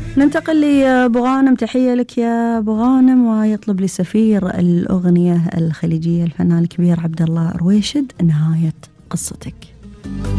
ننتقل لأبو غانم. تحية لك يا أبو غانم. ويطلب لي سفير الأغنية الخليجية الفنان الكبير عبد الله رويشد نهاية قصتك.